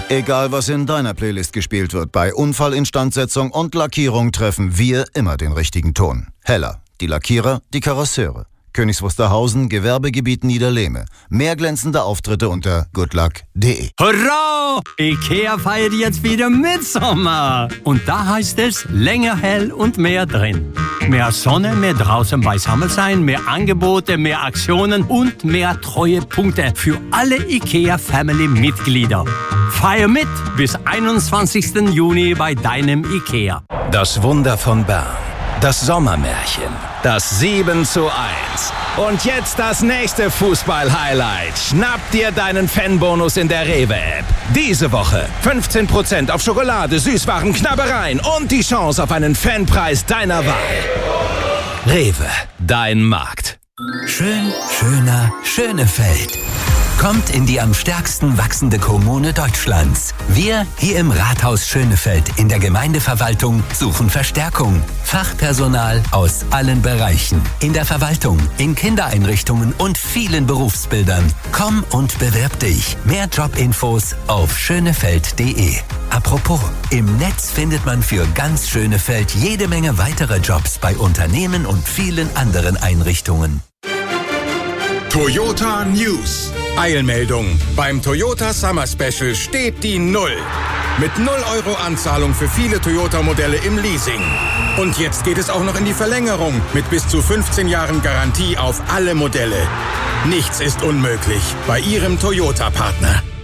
Egal, was in deiner Playlist gespielt wird, bei Unfallinstandsetzung und Lackierung treffen wir immer den richtigen Ton. Heller, die Lackierer, die Karosseure. Königs Wusterhausen, Gewerbegebiet Niederlehme. Mehr glänzende Auftritte unter goodluck.de. Hurra! IKEA feiert jetzt wieder Mitsommer. Und da heißt es länger hell und mehr drin. Mehr Sonne, mehr draußen beisammen sein, mehr Angebote, mehr Aktionen und mehr Treuepunkte für alle IKEA-Family-Mitglieder. Feier mit bis 21. Juni bei deinem IKEA. Das Wunder von Bern. Das Sommermärchen. Das 7:1. Und jetzt das nächste Fußball-Highlight. Schnapp dir deinen Fanbonus in der Rewe-App. Diese Woche 15% auf Schokolade, Süßwaren, Knabbereien und die Chance auf einen Fanpreis deiner Wahl. Rewe, dein Markt. Schön, schöner, Schönefeld. Kommt in die am stärksten wachsende Kommune Deutschlands. Wir hier im Rathaus Schönefeld in der Gemeindeverwaltung suchen Verstärkung. Fachpersonal aus allen Bereichen. In der Verwaltung, in Kindereinrichtungen und vielen Berufsbildern. Komm und bewirb dich. Mehr Jobinfos auf schönefeld.de. Apropos, im Netz findet man für ganz Schönefeld jede Menge weitere Jobs bei Unternehmen und vielen anderen Einrichtungen. Toyota News. Eilmeldung. Beim Toyota Summer Special steht die 0. Mit 0 € Anzahlung für viele Toyota-Modelle im Leasing. Und jetzt geht es auch noch in die Verlängerung mit bis zu 15 Jahren Garantie auf alle Modelle. Nichts ist unmöglich bei Ihrem Toyota-Partner.